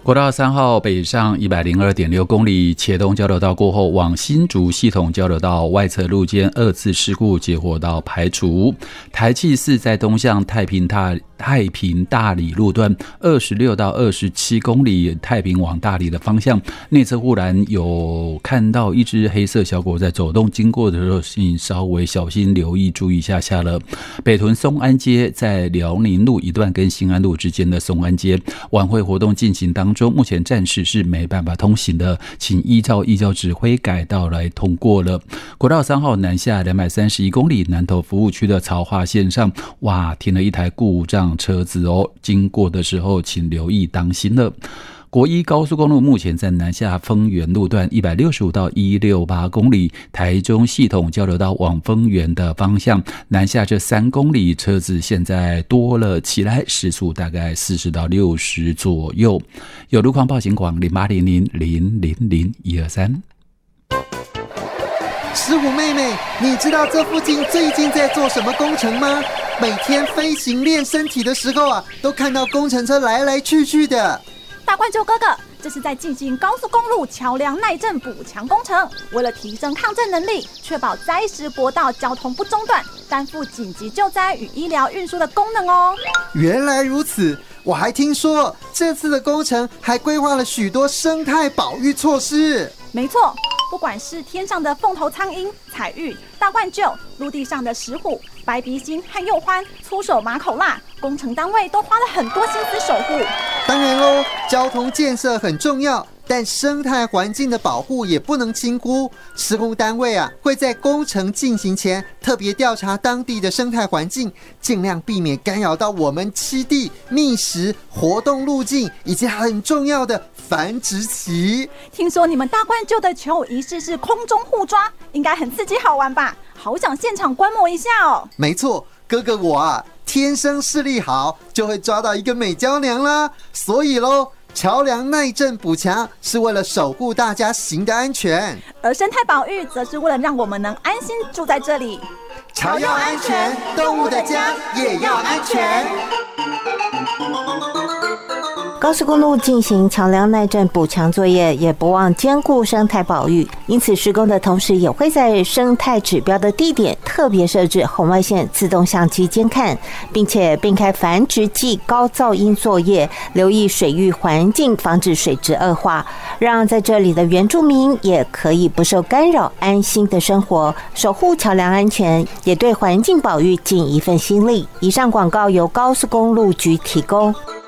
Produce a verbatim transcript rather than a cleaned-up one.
国道三号北上 一百零二点六 公里，茄东交流道过后往新竹系统交流道外侧路肩二次事故结火道排除。台七四在东向太平大太平大里路段二十六到二十七公里，太平往大里的方向，内侧忽然有看到一只黑色小狗在走动，经过的时候请稍微小心留意注意一下下了。北屯松安街在辽宁路一段跟新安路之间的松安街晚会活动进行当中，目前暂时是没办法通行的，请依照依照指挥改道来通过了。国道三号南下两百三十一公里，南投服务区的曹化线上，哇，停了一台故障车子哦，经过的时候请留意当心了。国一高速公路目前在南下丰原路段一百六十五到一百六十八公里，台中系统交流道往丰原的方向，南下这三公里车子现在多了起来，时速大概四十到六十左右。有路况报警广零八零零零零零一二三。 石虎妹妹，你知道这附近最近在做什么工程吗？每天飞行练身体的时候啊，都看到工程车来来去去的。 大冠舅哥哥，这是在进行高速公路桥梁耐震补强工程，为了提升抗震能力，确保灾时国道交通不中断，担负紧急救灾与医疗运输的功能哦。 原来如此，我还听说这次的工程还规划了许多生态保育措施。 没错，不管是天上的凤头苍鹰、彩玉、大冠鹫，陆地上的石虎、白鼻星和鼬獾、粗手马口蜡，工程单位都花了很多心思守护。 当然喽，交通建设很重要，但生态环境的保护也不能轻忽。施工单位啊，会在工程进行前特别调查当地的生态环境，尽量避免干扰到我们栖地、觅食、活动路径以及很重要的繁殖期。 听说你们大冠鹫的求偶仪式是空中互抓，应该很刺激好玩吧？好想现场观摩一下哦。 没错，哥哥我啊，天生视力好，就会抓到一个美娇娘啦。所以咯，桥梁耐震补强是为了守护大家行的安全， 而生态保育则是为了让我们能安心住在这里。 桥要安全，动物的家也要安全。 高速公路进行桥梁耐震补强作业，也不忘兼顾生态保育，因此施工的同时也会在生态指标的地点特别设置红外线自动相机监看，并且并开繁殖季高噪音作业，留意水域环境，防止水质恶化，让在这里的原住民也可以不受干扰，安心的生活，守护桥梁安全，也对环境保育尽一份心力。以上广告由高速公路局提供。